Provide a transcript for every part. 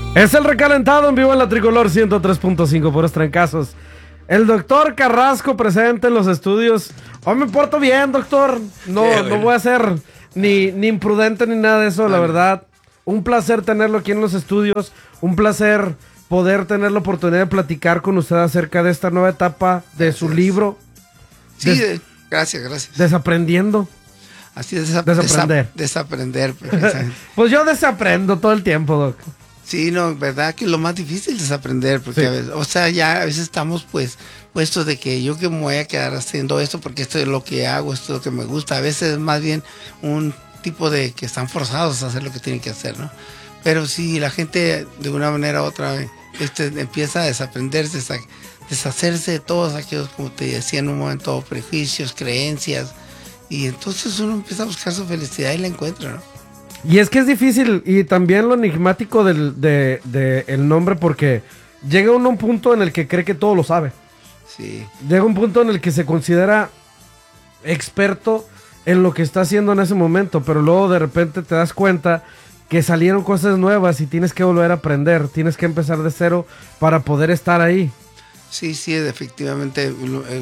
Es el recalentado en vivo en la Tricolor 103.5 por trancazos. El doctor Carrasco presente en los estudios. Hoy me porto bien, doctor. No voy a ser ni imprudente ni nada de eso, la verdad. Un placer tenerlo aquí en los estudios. Un placer poder tener la oportunidad de platicar con usted acerca de esta nueva etapa de su libro. Sí, gracias. Desaprendiendo. Así es, desaprender. Desaprender. Pues yo desaprendo todo el tiempo, doc. Sí, no, verdad que lo más difícil es aprender, porque a veces, ya a veces estamos puestos de que yo que me voy a quedar haciendo esto porque esto es lo que hago, esto es lo que me gusta. A veces es más bien un tipo de que están forzados a hacer lo que tienen que hacer, ¿no? Pero si la gente de una manera u otra empieza a desaprenderse, deshacerse de todos aquellos, como te decía en un momento, prejuicios, creencias, y entonces uno empieza a buscar su felicidad y la encuentra, ¿no? Y es que es difícil, y también lo enigmático del el nombre, porque llega uno a un punto en el que cree que todo lo sabe. Sí. Llega un punto en el que se considera experto en lo que está haciendo en ese momento, pero luego de repente te das cuenta que salieron cosas nuevas y tienes que volver a aprender, tienes que empezar de cero para poder estar ahí. Sí, efectivamente,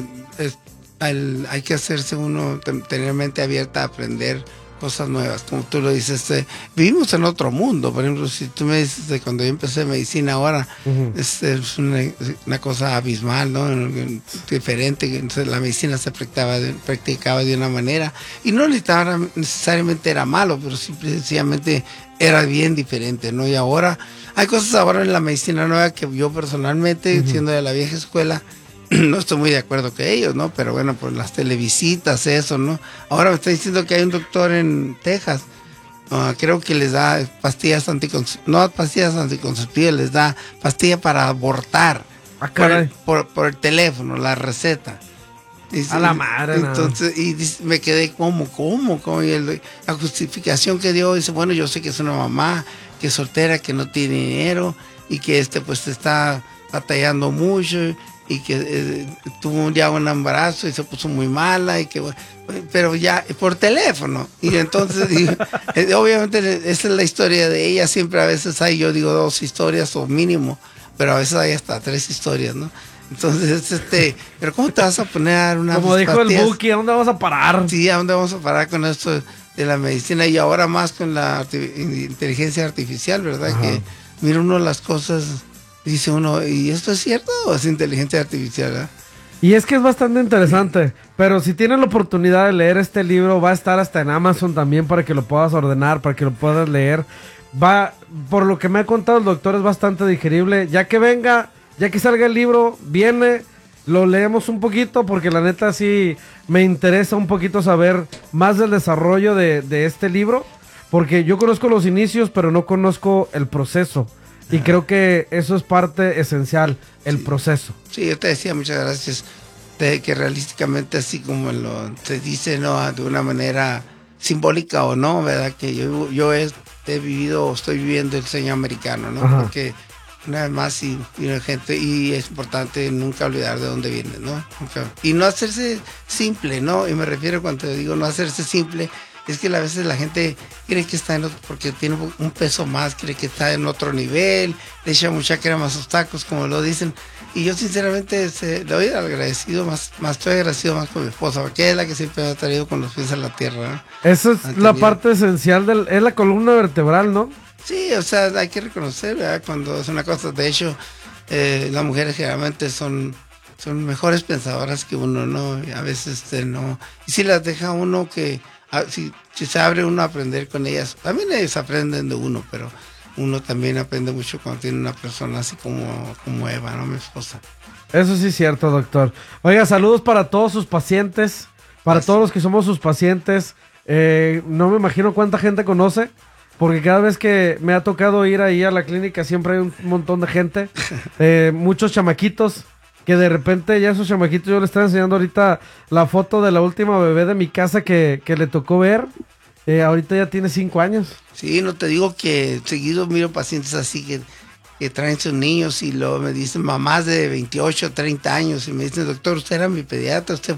hay que hacerse uno, tener mente abierta a aprender cosas nuevas, como tú lo dices. Vivimos en otro mundo. Por ejemplo, si tú me dices de cuando yo empecé medicina ahora, es una cosa abismal, ¿no? Diferente. Entonces, la medicina se practicaba de una manera y no necesariamente era malo, pero sencillamente era bien diferente, ¿no? Y ahora hay cosas ahora en la medicina nueva que yo personalmente, siendo de la vieja escuela, no estoy muy de acuerdo con ellos, ¿no? Pero bueno, pues las televisitas, eso, ¿no? Ahora me está diciendo que hay un doctor en Texas, creo que les da pastillas anticonceptivas, les da pastillas para abortar. Ah, caray. Por el teléfono, la receta. A la madre. Entonces, y me quedé ¿cómo? Y la justificación que dio, dice, bueno, yo sé que es una mamá que es soltera, que no tiene dinero y que pues está batallando mucho y que tuvo ya un embarazo y se puso muy mala y que, pero ya por teléfono. Y entonces obviamente esa es la historia de ella. Siempre a veces hay, yo digo, 2 historias o mínimo, pero a veces hay hasta 3 historias, ¿no? Entonces, pero ¿cómo te vas a poner a dar una como dijo el Buki, ¿a dónde vamos a parar? Sí, ¿a dónde vamos a parar con esto de la medicina? Y ahora más con la inteligencia artificial, ¿verdad? Ajá. Que mira uno las cosas, dice uno, ¿y esto es cierto o es inteligencia artificial? ¿Eh? Y es que es bastante interesante, pero si tienes la oportunidad de leer este libro, va a estar hasta en Amazon también para que lo puedas ordenar, para que lo puedas leer. Por lo que me ha contado el doctor, es bastante digerible. Ya que salga el libro, viene, lo leemos un poquito, porque la neta sí me interesa un poquito saber más del desarrollo de este libro, porque yo conozco los inicios, pero no conozco el proceso. Y creo que eso es parte esencial, el proceso. Sí, yo te decía, muchas gracias, de que realísticamente, así como se dice, ¿no? De una manera simbólica o no, ¿verdad? Que yo estoy viviendo el sueño americano, ¿no? Ajá. Porque una vez más, y gente, y es importante nunca olvidar de dónde viene, ¿no? Y no hacerse simple, ¿no? Y me refiero cuando digo no hacerse simple, es que a veces la gente cree que está porque tiene un peso más, cree que está en otro nivel, le echa mucha crema a sus tacos, como lo dicen. Y yo sinceramente le doy agradecido, estoy agradecido más con mi esposa, porque es la que siempre me ha traído con los pies en la tierra, ¿no? Esa es la parte esencial, es la columna vertebral, ¿no? Sí, hay que reconocer, ¿verdad? Cuando es una cosa, de hecho, las mujeres generalmente son mejores pensadoras que uno, ¿no? Y a veces no. Y si las deja uno si se abre uno a aprender con ellas, también ellos aprenden de uno, pero uno también aprende mucho cuando tiene una persona así como Eva, ¿no? Mi esposa. Eso sí es cierto, doctor. Oiga, saludos para todos sus pacientes, para todos los que somos sus pacientes. No me imagino cuánta gente conoce, porque cada vez que me ha tocado ir ahí a la clínica siempre hay un montón de gente, muchos chamaquitos, que de repente ya esos chamaquitos, yo les estoy enseñando ahorita la foto de la última bebé de mi casa que le tocó ver, ahorita ya tiene 5 años. Sí, no te digo que seguido miro pacientes así que traen sus niños y luego me dicen mamás de 28, 30 años y me dicen, doctor, usted era mi pediatra, usted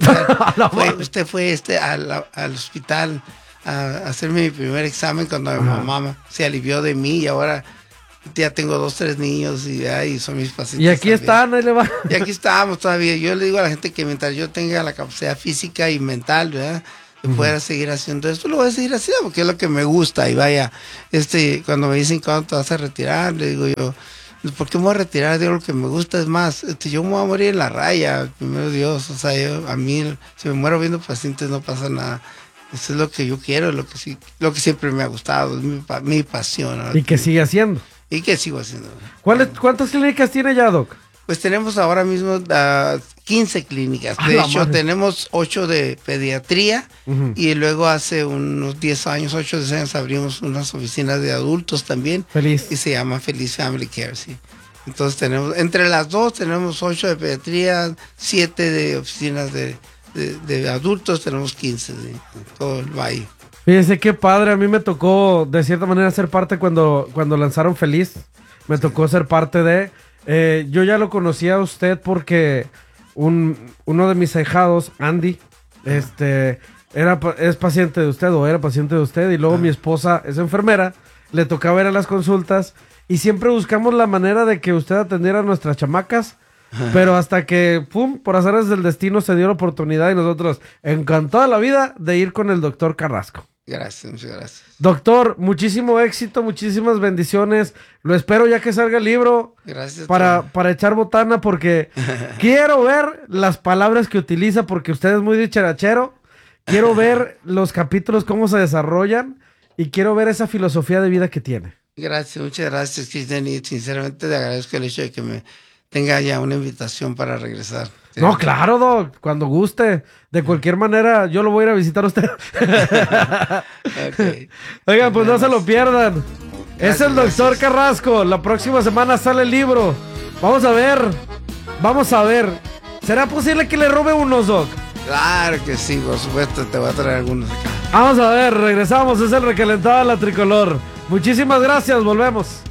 fue al hospital a hacerme mi primer examen cuando mi mamá se alivió de mí y ahora Ya tengo 2, 3 niños y son mis pacientes. Y aquí también. están, ahí le va. Y aquí estamos todavía. Yo le digo a la gente que mientras yo tenga la capacidad física y mental, ¿verdad?, de poder seguir haciendo esto, lo voy a seguir haciendo porque es lo que me gusta. Y vaya, cuando me dicen cuándo te vas a retirar, le digo yo, ¿por qué me voy a retirar? Digo, lo que me gusta es más, yo me voy a morir en la raya, primero Dios. O sea, a mí, si me muero viendo pacientes, no pasa nada. Eso es lo que yo quiero, lo que siempre me ha gustado, es mi pasión, ¿no? Y que sigue haciendo. Y que sigo haciendo. ¿Cuántas clínicas tiene ya, Doc? Pues tenemos ahora mismo 15 clínicas. De hecho, tenemos 8 de pediatría y luego hace unos 10 años, 8 o 10 años, abrimos unas oficinas de adultos también. Feliz. Y se llama Feliz Family Care, sí. Entonces entre las dos tenemos 8 de pediatría, 7 de oficinas de adultos, tenemos 15 de todo el valle. Fíjese qué padre, a mí me tocó de cierta manera ser parte cuando lanzaron Feliz. Me tocó ser parte de... yo ya lo conocía a usted porque uno de mis ahijados, Andy, es paciente de usted o era paciente de usted, y luego mi esposa es enfermera, le tocaba ir a las consultas y siempre buscamos la manera de que usted atendiera a nuestras chamacas, pero hasta que, pum, por azares del destino se dio la oportunidad y nosotros, encantada la vida, de ir con el doctor Carrasco. Gracias, muchas gracias. Doctor, muchísimo éxito, muchísimas bendiciones. Lo espero ya que salga el libro. Gracias. Para echar botana, porque quiero ver las palabras que utiliza, porque usted es muy dicharachero. Quiero ver los capítulos, cómo se desarrollan, y quiero ver esa filosofía de vida que tiene. Gracias, muchas gracias, Cristian, y sinceramente te agradezco el hecho de que me tenga ya una invitación para regresar. ¿Sí? No, claro, Doc, cuando guste. De cualquier manera, yo lo voy a ir a visitar a usted. Okay. Oigan, pues no se lo pierdan. Es el doctor Carrasco. La próxima semana sale el libro. Vamos a ver. ¿Será posible que le robe unos, Doc? Claro que sí, por supuesto, te voy a traer algunos acá. Vamos a ver, regresamos. Es el recalentado de la tricolor. Muchísimas gracias, volvemos.